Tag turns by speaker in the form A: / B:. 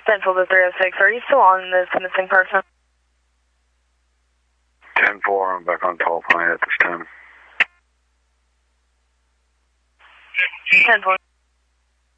A: Central to 306. Are you still on this missing person?
B: 10-4, I'm back on tall pine at this time.
A: 10-4.